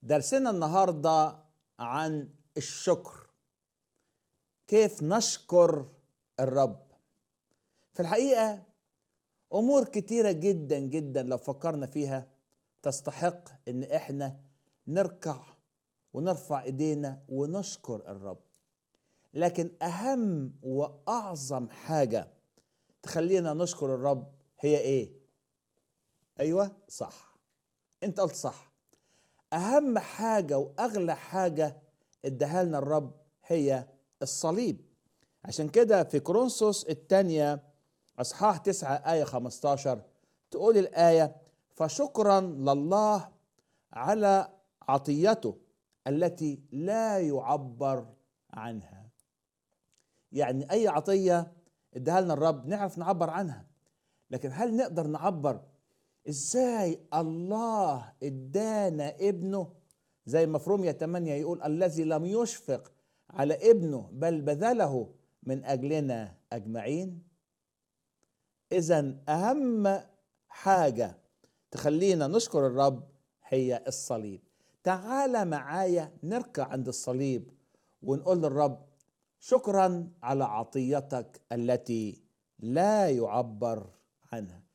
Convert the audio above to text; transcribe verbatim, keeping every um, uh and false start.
درسنا النهارده عن الشكر، كيف نشكر الرب. في الحقيقة أمور كتيرة جدا جدا لو فكرنا فيها تستحق إن إحنا نركع ونرفع إيدينا ونشكر الرب. لكن أهم وأعظم حاجة تخلينا نشكر الرب هي إيه؟ أيوة صح، أنت قلت صح. أهم حاجة وأغلى حاجة اداها لنا الرب هي الصليب. عشان كده في كورنثوس الثانية أصحاح تسعة آية خمستاشر تقول الآية: فشكرا لله على عطيته التي لا يعبر عنها. يعني أي عطية اداها لنا الرب نعرف نعبر عنها، لكن هل نقدر نعبر ازاي الله ادانا ابنه؟ زي ما في رومية ثمانية يقول: الذي لم يشفق على ابنه بل بذله من اجلنا اجمعين. اذا اهم حاجة تخلينا نشكر الرب هي الصليب. تعال معايا نركع عند الصليب ونقول للرب: شكرا على عطيتك التي لا يعبر عنها.